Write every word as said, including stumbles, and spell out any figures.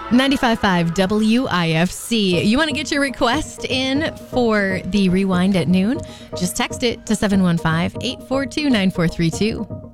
ninety-five point five W I F C. You want to get your request in for the Rewind at noon? Just text it to seven one five, eight four two, nine four three two.